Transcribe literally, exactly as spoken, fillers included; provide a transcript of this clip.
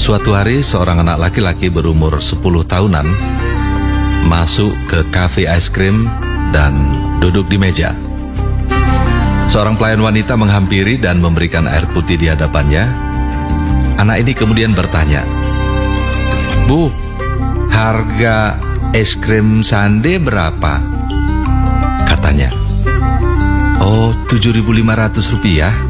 Suatu hari seorang anak laki-laki berumur sepuluh tahunan masuk ke kafe es krim dan duduk di meja. Seorang pelayan wanita menghampiri dan memberikan air putih di hadapannya. Anak ini kemudian bertanya, "Bu, harga es krim sundae berapa?" Katanya, "Oh, tujuh ribu lima ratus rupiah."